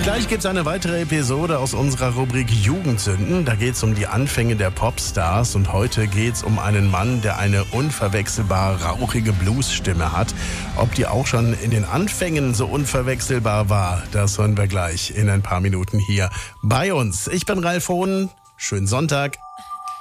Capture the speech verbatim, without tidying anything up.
Gleich gibt's eine weitere Episode aus unserer Rubrik Jugendsünden. Da geht's um die Anfänge der Popstars und heute geht's um einen Mann, der eine unverwechselbar rauchige Bluesstimme hat. Ob die auch schon in den Anfängen so unverwechselbar war, das hören wir gleich in ein paar Minuten hier bei uns. Ich bin Ralf Hohn. Schönen Sonntag.